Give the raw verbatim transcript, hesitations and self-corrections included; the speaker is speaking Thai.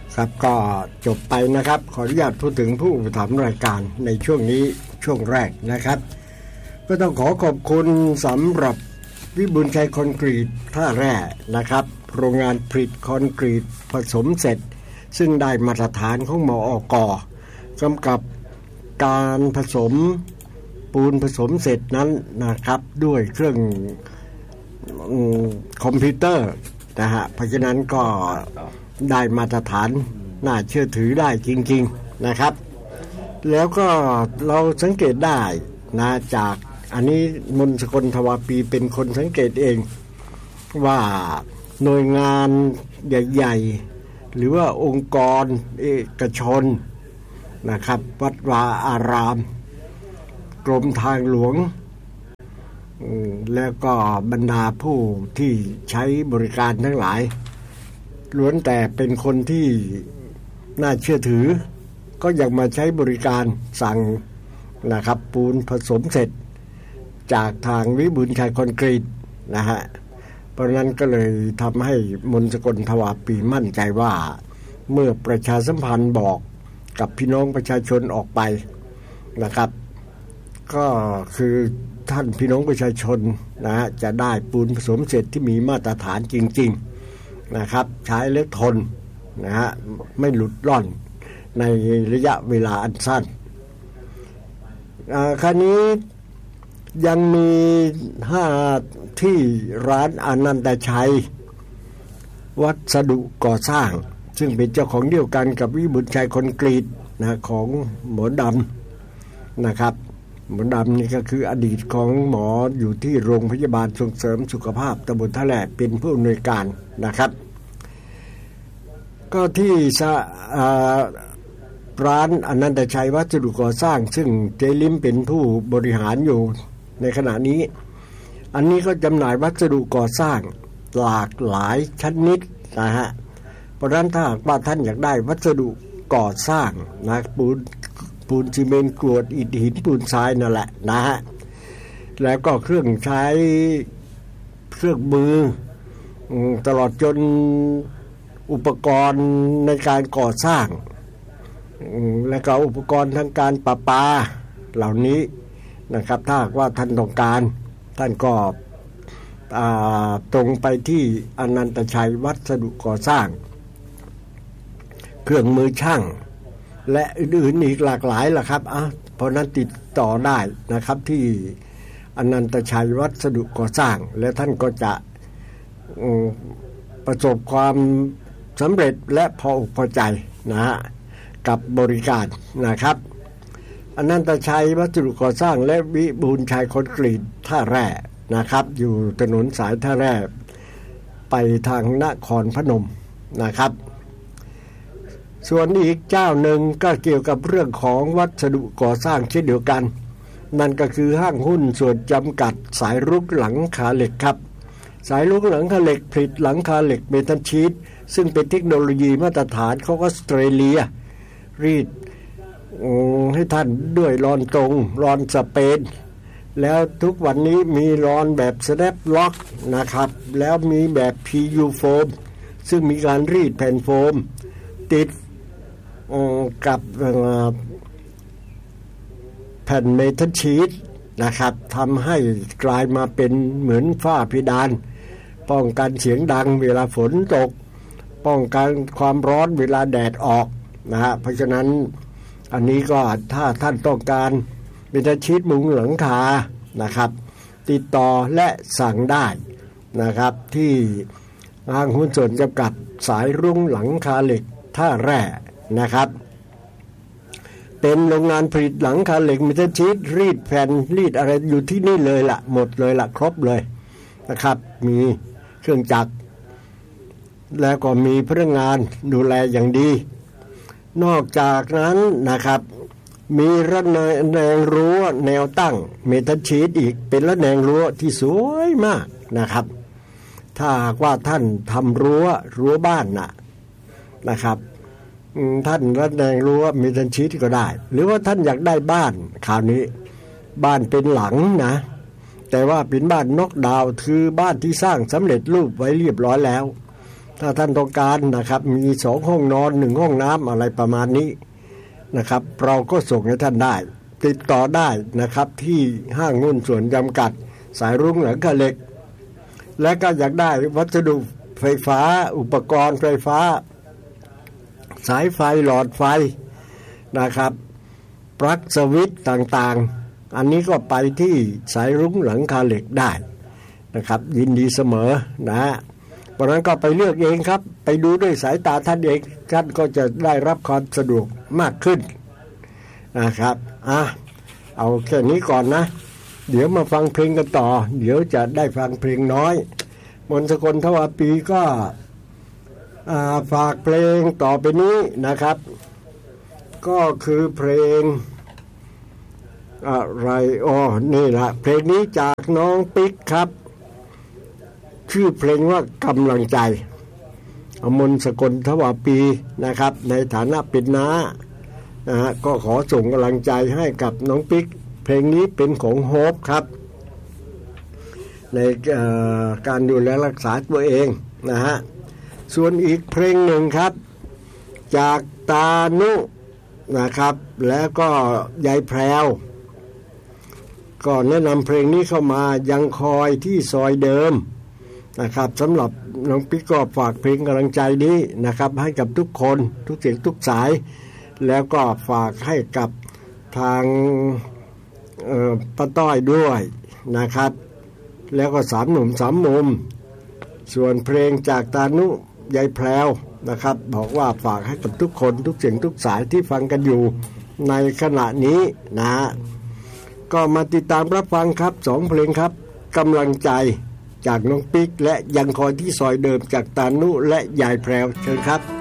ครับก็จบไปนะครับขออนุญาตพูดถึงผู้อุปถัมภ์รายการในช่วงนี้ช่วงแรกนะครับก็ต้องขอขอบคุณสำหรับวิบูลย์ชัยคอนกรีตท่าแร่นะครับโรงงานผลิตคอนกรีตผสมเสร็จซึ่งได้มาตรฐานของมอก.กำกับการผสมปูนผสมเสร็จนั้นนะครับด้วยเครื่องคอมพิวเตอร์นะฮะเพราะฉะนั้นก็ได้มาตรฐานน่าเชื่อถือได้จริงๆนะครับแล้วก็เราสังเกตได้นะจากอันนี้มนต์สกลทวาปีเป็นคนสังเกตเองว่าหน่วยงานใหญ่ๆหรือว่าองค์กรเอกชนนะครับวัดวาอารามกรมทางหลวงแล้วก็บรรดาผู้ที่ใช้บริการทั้งหลายล้วนแต่เป็นคนที่น่าเชื่อถือก็อยากมาใช้บริการสั่งนะครับปูนผสมเสร็จจากทางวิบูลย์ชัยคอนกรีตนะฮะเพราะนั้นก็เลยทำให้มนต์สกลทวาปีมั่นใจว่าเมื่อประชาสัมพันธ์บอกกับพี่น้องประชาชนออกไปนะครับก็คือท่านพี่น้องประชาชนนะฮะจะได้ปูนผสมเสร็จที่มีมาตรฐานจริงๆนะครับใช้และทนนะฮะไม่หลุดร่อนในระยะเวลาอันสั้นคราวนี้ยังมีห้าที่ร้านอนันตชัยวัสดุก่อสร้างซึ่งเป็นเจ้าของเดียวกันกับวิบูลย์ชัยคอนกรีตนะของหมอดำนะครับหมอดำนี่ก็คืออดีตของหมออยู่ที่โรงพยาบาลส่งเสริมสุขภาพตำบลท่าแหล่เป็นผู้อำนวยการนะครับก็ที่ร้านอนันตชัยวัสดุก่อสร้างซึ่งเจลิมเป็นผู้บริหารอยู่ในขณะนี้อันนี้ก็จำหน่ายวัสดุก่อสร้างหลากหลายชนิดนะฮะเพราะฉะนั้นถ้าว่าท่านอยากได้วัสดุก่อสร้างนะปูนปูนซีเมนต์กรวดอิฐหินปูนทรายนั่นแหละนะฮะแล้วก็เครื่องใช้เครื่องมือตลอดจนอุปกรณ์ในการก่อสร้างและก็อุปกรณ์ทางการประปาเหล่านี้นะครับถ้าว่าท่านต้องการท่านก็ตรงไปที่อนันตชัยวัสดุก่อสร้างเครื่องมือช่างและอื่นๆอีกหลากหลายล่ะครับอ่ะเพราะนั้นติดต่อได้นะครับที่อนันตชัยวัสดุก่อสร้างและท่านก็จะประสบความสำเร็จและพออกพอใจนะฮะกับบริการนะครับอนันตชัยวัสดุก่อสร้างและวิบูลย์ชัยคอนกรีตท่าแร่นะครับอยู่ถนนสายท่าแร่ไปทางนครพนมนะครับส่วนอีกเจ้าหนึ่งก็เกี่ยวกับเรื่องของวัสดุก่อสร้างเช่นเดียวกันนั่นก็คือห้างหุ้นส่วนจำกัดสายรุกหลังคาเหล็กครับสายรุกหลังคาเหล็กผลิตหลังคาเหล็กเมทัลชีทซึ่งเป็นเทคโนโลยีมาตรฐานของออสเตรเลียรีดให้ท่านด้วยรอนตรงรอนสเปนแล้วทุกวันนี้มีรอนแบบสแนปล็อกนะครับแล้วมีแบบ พี ยู โฟมซึ่งมีการรีดแผ่นโฟมติดกับแผ่นเมทัลชีทนะครับทำให้กลายมาเป็นเหมือนฝ้าเพดานป้องกันเสียงดังเวลาฝนตกป้องกันความร้อนเวลาแดดออกนะฮะเพราะฉะนั้นอันนี้ก็ถ้าท่านต้องการเมทัลชีทมุงหลังคานะครับติดต่อและสั่งได้นะครับที่ห้างหุ้นส่วนจำกัดสายรุ้งหลังคาเหล็กท่าแร่นะครับเป็นโรงงานผลิตหลังคาเหล็กเมทัลชีทรีดแผ่นรีดอะไรอยู่ที่นี่เลยล่ะหมดเลยล่ะครบเลยนะครับมีเครื่องจักรแล้วก็มีพนักงานดูแลอย่างดีนอกจากนั้นนะครับมีระแนงรั้วแนวตั้งเมทัลชีทอีกเป็นระแนงรั้วที่สวยมากนะครับถ้าหากว่าท่านทำรั้วรั้วบ้านน่ะนะครับท่านระแนงรั้วเมทัลชีทก็ได้หรือว่าท่านอยากได้บ้านคราวนี้บ้านเป็นหลังนะแต่ว่าเป็นบ้านน็อกดาวน์คือบ้านที่สร้างสำเร็จรูปไว้เรียบร้อยแล้วถ้าท่านต้องการนะครับมีสองห้องนอนหนึ่งห้องน้ำอะไรประมาณนี้นะครับเราก็ส่งให้ท่านได้ติดต่อได้นะครับที่ห้างหุ้นส่วนจำกัดสายรุ้งหลังคาเหล็กและก็อยากได้วัสดุไฟฟ้าอุปกรณ์ไฟฟ้าสายไฟหลอดไฟนะครับปลั๊กสวิตช์ต่างๆอันนี้ก็ไปที่สายรุ้งหลังคาเหล็กได้นะครับยินดีเสมอนะฮะเพราะนั้นก็ไปเลือกเองครับไปดูด้วยสายตาท่านเองท่านก็จะได้รับความสะดวกมากขึ้นนะครับอ่ะเอาแค่นี้ก่อนนะเดี๋ยวมาฟังเพลงกันต่อเดี๋ยวจะได้ฟังเพลงน้อยมนต์สกลทวาปีก็ฝากเพลงต่อไปนี้นะครับก็คือเพลงอะไรอ๋อนี่ละเพลงนี้จากน้องปิ๊กครับชื่อเพลงว่ากำลังใจอมนต์สกลทวาปีนะครับในฐานะเป็นน้านะฮะก็ขอส่งกำลังใจให้กับน้องปิ๊กเพลงนี้เป็นของโฮปครับในการดูแลรักษาตัวเองนะฮะส่วนอีกเพลงหนึ่งครับจากตานุนะครับแล้วก็ยายแพรวก็แนะนำเพลงนี้เข้ามายังคอยที่ซอยเดิมนะครับสำหรับน้องปิ๊กก็ฝากเพลงกำลังใจนี้นะครับให้กับทุกคนทุกเสียงทุกสายแล้วก็ฝากให้กับทางป้าต้อยด้วยนะครับแล้วก็สามหนุ่มสามมุมส่วนเพลงจากตานุยายแพรวนะครับบอกว่าฝากให้กับทุกคนทุกเสียงทุกสายที่ฟังกันอยู่ในขณะนี้นะก็มาติดตามรับฟังครับสองเพลงครับกำลังใจจากน้องปิ๊กและยังคอยที่ซอยเดิมจากตานุและยายแพรวเชิญครับ